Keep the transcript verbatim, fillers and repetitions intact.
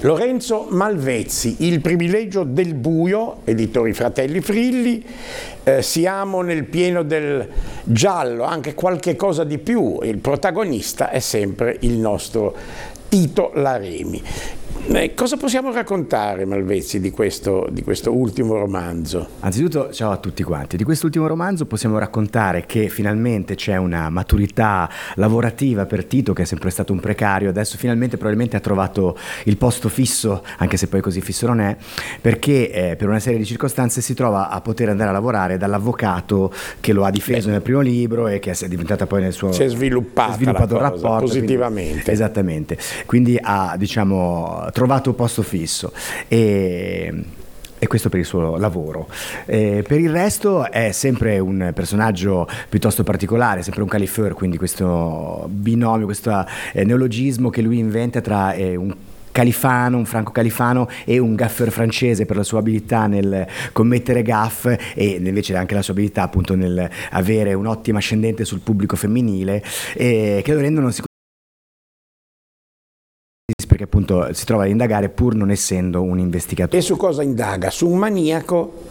Lorenzo Malvezzi, Il privilegio del buio, editori Fratelli Frilli. Eh, siamo nel pieno del giallo, anche qualche cosa di più. Il protagonista è sempre il nostro Tito Laremi. Eh, cosa possiamo raccontare, Malvezzi, di questo, di questo ultimo romanzo? Anzitutto, ciao a tutti quanti. Di quest'ultimo romanzo possiamo raccontare che finalmente c'è una maturità lavorativa per Tito, che è sempre stato un precario. Adesso finalmente probabilmente ha trovato il posto fisso, anche se poi così fisso non è, perché eh, per una serie di circostanze si trova a poter andare a lavorare dall'avvocato che lo ha difeso Beh. nel primo libro e che è diventata poi nel suo... Si è sviluppata si è sviluppato la un cosa, rapporto positivamente. Quindi, esattamente. Quindi ha, diciamo, trovato posto fisso e, e questo per il suo lavoro. Eh, per il resto è sempre un personaggio piuttosto particolare, sempre un califeur, quindi questo binomio, questo eh, neologismo che lui inventa tra eh, un califano, un franco califano e un gaffer francese per la sua abilità nel commettere gaff e invece anche la sua abilità appunto nel avere un'ottima ascendente sul pubblico femminile, eh, che lo rendono sicuramente, perché appunto si trova ad indagare pur non essendo un investigatore. E su cosa indaga? Su un maniaco